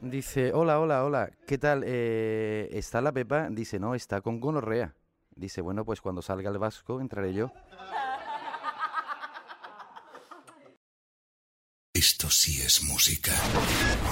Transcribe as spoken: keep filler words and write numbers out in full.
Dice, hola, hola, hola, ¿qué tal? Eh, ¿está la Pepa? Dice, no, está con gonorrea. Dice, bueno, pues cuando salga el vasco entraré yo. Esto sí es música.